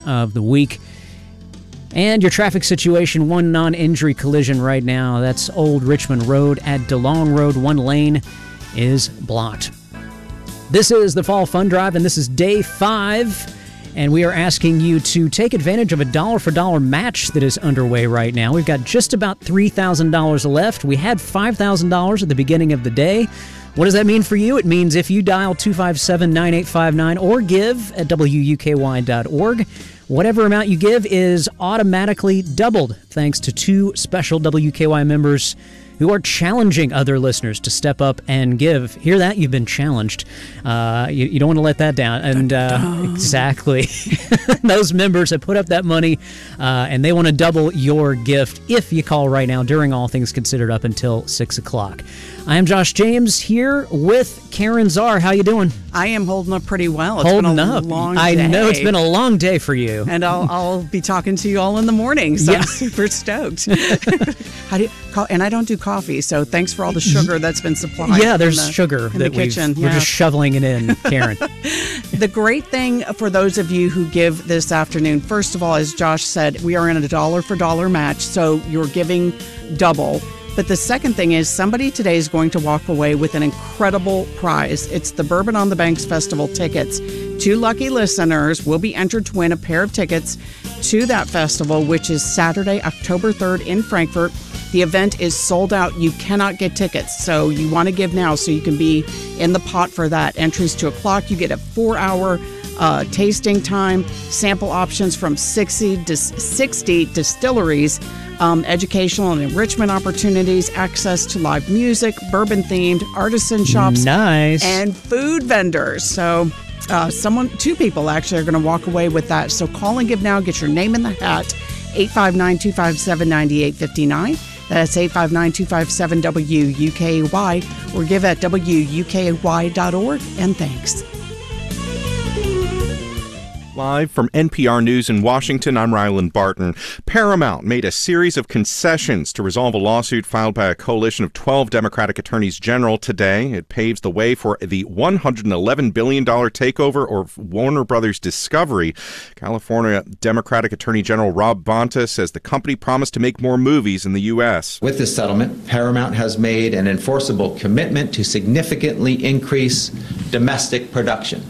of the week. And your traffic situation, one non-injury collision right now. That's Old Richmond Road at DeLong Road. One lane is blocked. This is the Fall Fun Drive, and this is day 5. And we are asking you to take advantage of a dollar-for-dollar match that is underway right now. We've got just about $3,000 left. We had $5,000 at the beginning of the day. What does that mean for you? It means if you dial 257-9859 or give at WUKY.org, whatever amount you give is automatically doubled thanks to 2 special WKY members who are challenging other listeners to step up and give. Hear that? You've been challenged. You don't want to let that down. And exactly. Those members have put up that money, and they want to double your gift if you call right now during All Things Considered up until 6 o'clock. I am Josh James here with Karen Czar. How you doing? I am holding up pretty well. It's holding been a up. long day. I know it's been a long day for you. And I'll be talking to you all in the morning, so I'm super stoked. And I don't do coffee, so thanks for all the sugar that's been supplied. Yeah, there's sugar in the kitchen. We're just shoveling it in, Karen. The great thing for those of you who give this afternoon, first of all, as Josh said, we are in a dollar-for-dollar match, so you're giving double. But the second thing is somebody today is going to walk away with an incredible prize. It's the Bourbon on the Banks Festival tickets. 2 lucky listeners will be entered to win a pair of tickets to that festival, which is Saturday, October 3rd in Frankfurt. The event is sold out. You cannot get tickets, so you want to give now so you can be in the pot for that. Entries 2 o'clock. You get a 4-hour tasting time, sample options from 60 distilleries, educational and enrichment opportunities, access to live music, bourbon-themed artisan shops, nice, and food vendors. So 2 people actually are going to walk away with that. So call and give now. Get your name in the hat. 859-257-9859. That's 859-257-WUKY, or give at WUKY.org. And thanks. Live from NPR News in Washington, I'm Ryland Barton. Paramount made a series of concessions to resolve a lawsuit filed by a coalition of 12 Democratic attorneys general today. It paves the way for the $111 billion takeover of Warner Brothers Discovery. California Democratic Attorney General Rob Bonta says the company promised to make more movies in the U.S. With this settlement, Paramount has made an enforceable commitment to significantly increase domestic production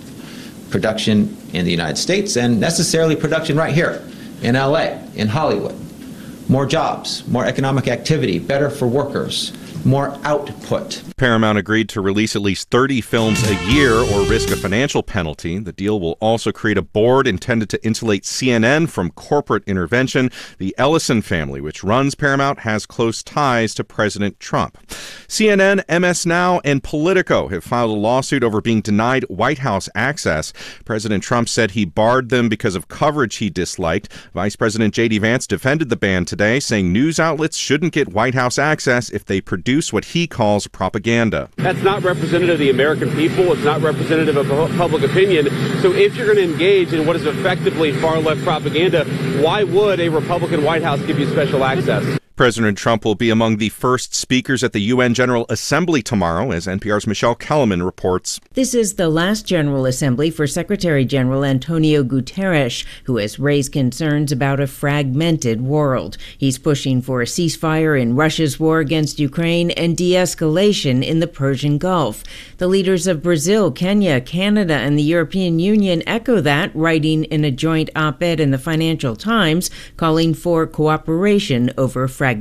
in the United States, and necessarily production right here in LA, in Hollywood. More jobs, more economic activity, better for workers, more output. Paramount agreed to release at least 30 films a year or risk a financial penalty. The deal will also create a board intended to insulate CNN from corporate intervention. The Ellison family, which runs Paramount, has close ties to President Trump. CNN, MS Now, and Politico have filed a lawsuit over being denied White House access. President Trump said he barred them because of coverage he disliked. Vice President J.D. Vance defended the ban today, saying news outlets shouldn't get White House access if they produce what he calls propaganda. That's not representative of the American people. It's not representative of public opinion. So if you're going to engage in what is effectively far-left propaganda, why would a Republican White House give you special access? President Trump will be among the first speakers at the UN General Assembly tomorrow, as NPR's Michelle Kellerman reports. This is the last General Assembly for Secretary General Antonio Guterres, who has raised concerns about a fragmented world. He's pushing for a ceasefire in Russia's war against Ukraine and de-escalation in the Persian Gulf. The leaders of Brazil, Kenya, Canada, and the European Union echo that, writing in a joint op-ed in the Financial Times, calling for cooperation over fragmentation.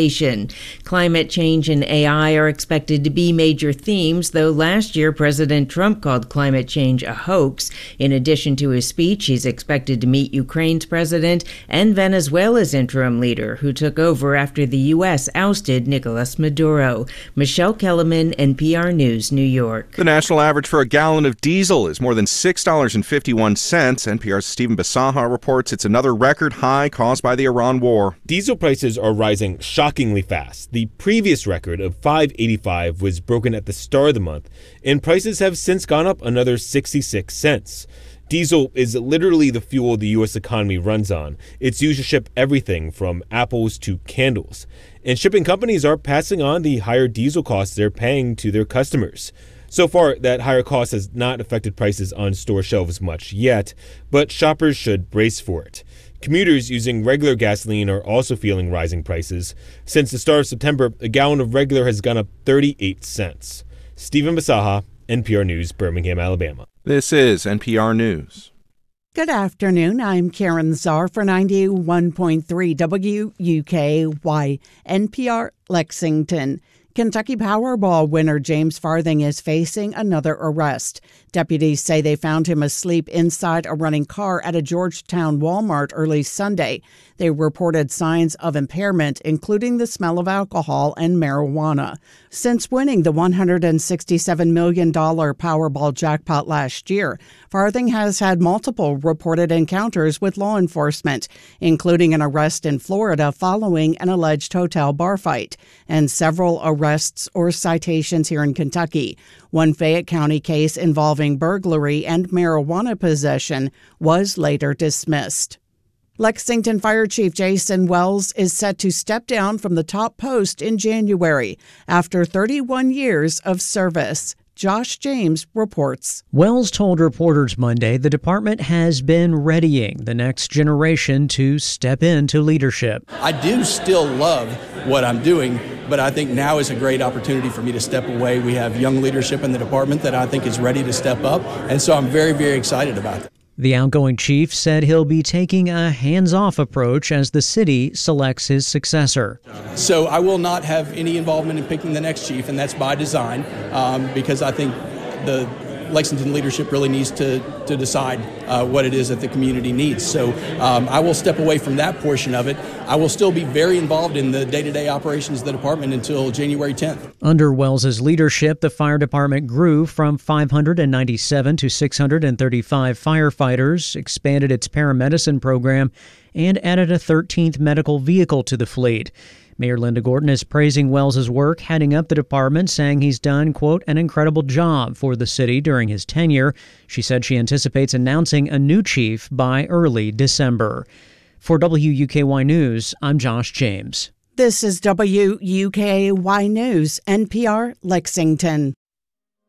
Climate change and AI are expected to be major themes, though last year President Trump called climate change a hoax. In addition to his speech, he's expected to meet Ukraine's president and Venezuela's interim leader, who took over after the U.S. ousted Nicolas Maduro. Michelle Kellerman, NPR News, New York. The national average for a gallon of diesel is more than $6.51. NPR's Stephen Basaha reports it's another record high caused by the Iran war. Diesel prices are rising shockingly fast. The previous record of $5.85 was broken at the start of the month, and prices have since gone up another 66 cents. Diesel is literally the fuel the U.S. economy runs on. It's used to ship everything from apples to candles. And shipping companies are passing on the higher diesel costs they're paying to their customers. So far, that higher cost has not affected prices on store shelves much yet, but shoppers should brace for it. Commuters using regular gasoline are also feeling rising prices. Since the start of September, a gallon of regular has gone up 38 cents. Stephen Basaha, NPR News, Birmingham, Alabama. This is NPR News. Good afternoon. I'm Karen Czar for 91.3 WUKY, NPR Lexington. Kentucky Powerball winner James Farthing is facing another arrest. Deputies say they found him asleep inside a running car at a Georgetown Walmart early Sunday. They reported signs of impairment, including the smell of alcohol and marijuana. Since winning the $167 million Powerball jackpot last year, Farthing has had multiple reported encounters with law enforcement, including an arrest in Florida following an alleged hotel bar fight, and several arrests or citations here in Kentucky. One Fayette County case involving burglary and marijuana possession was later dismissed. Lexington Fire Chief Jason Wells is set to step down from the top post in January after 31 years of service. Josh James reports. Wells told reporters Monday the department has been readying the next generation to step into leadership. I do still love what I'm doing, but I think now is a great opportunity for me to step away. We have young leadership in the department that I think is ready to step up, and so I'm very, very excited about that. The outgoing chief said he'll be taking a hands-off approach as the city selects his successor. So I will not have any involvement in picking the next chief, and that's by design, because I think the Lexington leadership really needs to decide what it is that the community needs. So I will step away from that portion of it. I will still be very involved in the day-to-day operations of the department until January 10th. Under Wells's leadership, the fire department grew from 597 to 635 firefighters, expanded its paramedicine program, and added a 13th medical vehicle to the fleet. Mayor Linda Gordon is praising Wells's work heading up the department, saying he's done, quote, an incredible job for the city during his tenure. She said she anticipates announcing a new chief by early December. For WUKY News, I'm Josh James. This is WUKY News, NPR Lexington.